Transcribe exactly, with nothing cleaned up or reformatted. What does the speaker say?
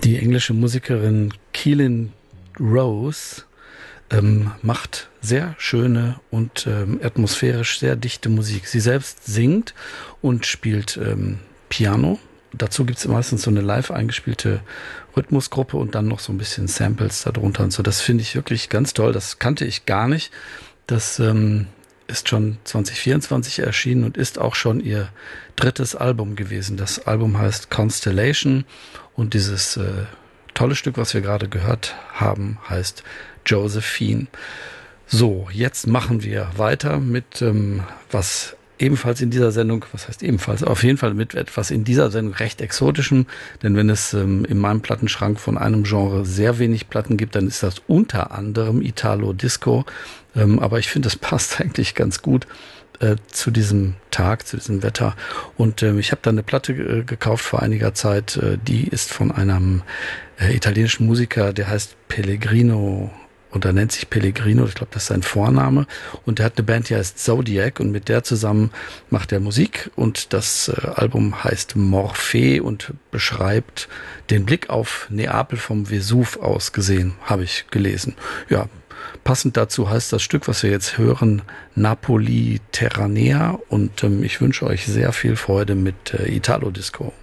Die englische Musikerin Keelan Rose ähm, macht sehr schöne und ähm, atmosphärisch sehr dichte Musik. Sie selbst singt und spielt ähm, Piano. Dazu gibt es meistens so eine live eingespielte Rhythmusgruppe und dann noch so ein bisschen Samples darunter und so. Das finde ich wirklich ganz toll. Das kannte ich gar nicht. Das ähm, ist schon zwanzig vierundzwanzig erschienen und ist auch schon ihr drittes Album gewesen. Das Album heißt Constellation und dieses äh, tolle Stück, was wir gerade gehört haben, heißt Josephine. So, jetzt machen wir weiter mit ähm, was ebenfalls in dieser Sendung, was heißt ebenfalls, auf jeden Fall mit etwas in dieser Sendung recht exotischem, denn wenn es ähm, in meinem Plattenschrank von einem Genre sehr wenig Platten gibt, dann ist das unter anderem Italo Disco, ähm, aber ich finde, das passt eigentlich ganz gut äh, zu diesem Tag, zu diesem Wetter und ähm, ich habe da eine Platte äh, gekauft vor einiger Zeit, äh, die ist von einem äh, italienischen Musiker, der heißt Pellegrino und er nennt sich Pellegrino, ich glaube, das ist sein Vorname. Und er hat eine Band, die heißt Zodiac und mit der zusammen macht er Musik. Und das äh, Album heißt Morphée und beschreibt den Blick auf Neapel vom Vesuv aus gesehen, habe ich gelesen. Ja, passend dazu heißt das Stück, was wir jetzt hören, Napoli Terranea. Und ähm, ich wünsche euch sehr viel Freude mit äh, Italo Disco.